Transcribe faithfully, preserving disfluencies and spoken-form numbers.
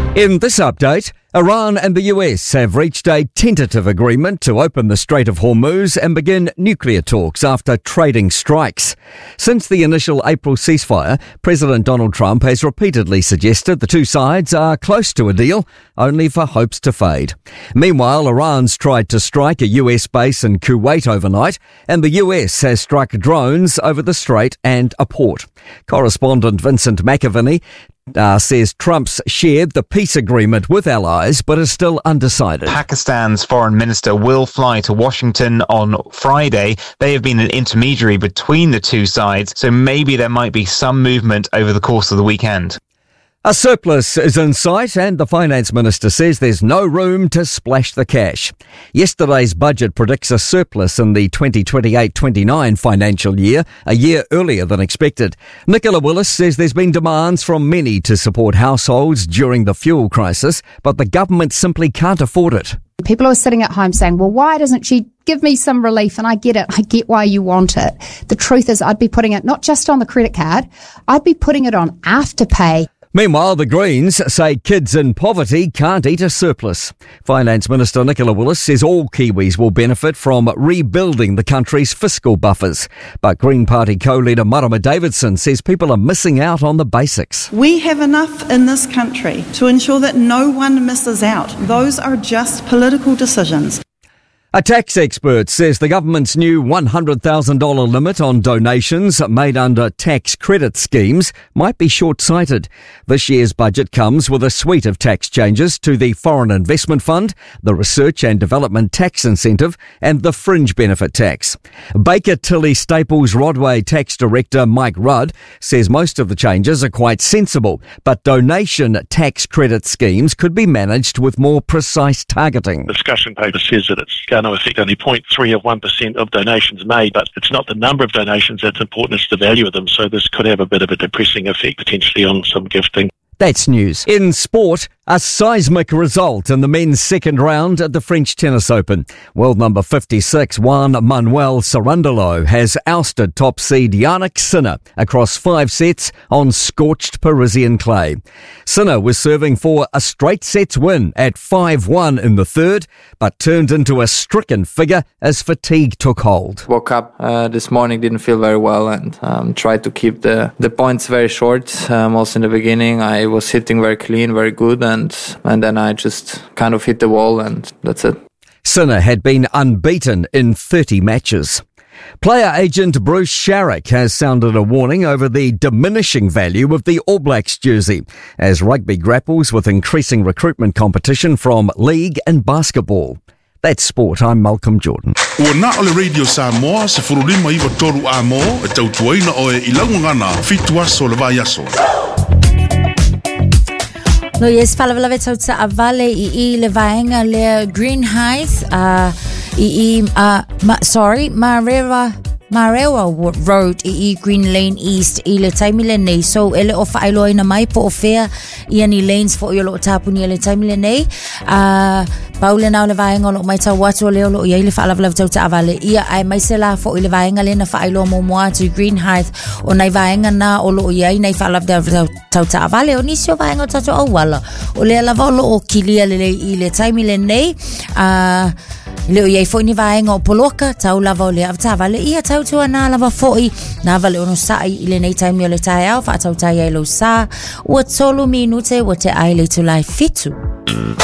In this update, Iran and the U S have reached a tentative agreement to open the Strait of Hormuz and begin nuclear talks after trading strikes. Since the initial April ceasefire, President Donald Trump has repeatedly suggested the two sides are close to a deal, only for hopes to fade. Meanwhile, Iran's tried to strike a U S base in Kuwait overnight, and the U S has struck drones over the strait and a port. Correspondent Vincent McAvaney Uh, says Trump's shared the peace agreement with allies, but is still undecided. Pakistan's foreign minister will fly to Washington on Friday. They have been an intermediary between the two sides, so maybe there might be some movement over the course of the weekend. A surplus is in sight, and the finance minister says there's no room to splash the cash. Yesterday's budget predicts a surplus in the twenty twenty-eight twenty-nine financial year, a year earlier than expected. Nicola Willis says there's been demands from many to support households during the fuel crisis, but the government simply can't afford it. People are sitting at home saying, well, why doesn't she give me some relief? And I get it. I get why you want it. The truth is I'd be putting it not just on the credit card, I'd be putting it on Afterpay. Meanwhile, the Greens say kids in poverty can't eat a surplus. Finance Minister Nicola Willis says all Kiwis will benefit from rebuilding the country's fiscal buffers. But Green Party co-leader Marama Davidson says people are missing out on the basics. We have enough in this country to ensure that no one misses out. Those are just political decisions. A tax expert says the government's new one hundred thousand dollars limit on donations made under tax credit schemes might be short-sighted. This year's budget comes with a suite of tax changes to the Foreign Investment Fund, the Research and Development Tax Incentive, and the Fringe Benefit Tax. Baker Tilly Staples Rodway Tax Director Mike Rudd says most of the changes are quite sensible, but donation tax credit schemes could be managed with more precise targeting. The discussion paper says that it's going to affect only zero point three of one percent of donations made, but it's not the number of donations that's important, it's the value of them, so this could have a bit of a depressing effect potentially on some gifting. That's news. In sport, a seismic result in the men's second round at the French Tennis Open. World number fifty-six, Juan Manuel Cerundolo, has ousted top seed Jannik Sinner across five sets on scorched Parisian clay. Sinner was serving for a straight sets win at five one in the third, but turned into a stricken figure as fatigue took hold. Woke up uh, this morning, didn't feel very well, and um, tried to keep the, the points very short. Um, also in the beginning, I was hitting very clean, very good, and and then I just kind of hit the wall, and that's it. Sinner had been unbeaten in thirty matches. Player agent Bruce Sharrock has sounded a warning over the diminishing value of the All Blacks jersey as rugby grapples with increasing recruitment competition from league and basketball. That's sport. I'm Malcolm Jordan. Ua na ole Radio Samoa se furulima iwa toru a mo e tautuaina o e ilangungana fitu aso le vai aso. No, yes, falavala vetauta avale I I le vaenga le Green Heights, uh, I I, uh, ma, sorry, Marewa, Marewa Road, I I Green Lane East, I le taimile nei, so ele o whaeloa ina mai po o whea, I ani lanes fo i o lo tapuni ele taimile nei, uh, paule nao le vaenga o lo mai tau watu o leo lo i le whaalavala vetauta avale, ia ai mai se la fo I le vaenga le na whaeloa mo moa to Green Heights, o nei vaenga na o lo i ai nei whaalavala tauta avale o nisi o vaenga o tato au wala o le lava o lo o kilia le I le taimile nei a leo iai fo ni vaenga o poloka tau lava o le avta avale ia tau tua na lava fo I na vale ono sai I le nei taimi o le tai au wha tau tai ai lo sa ua tolu minute o te ai le tulai fitu.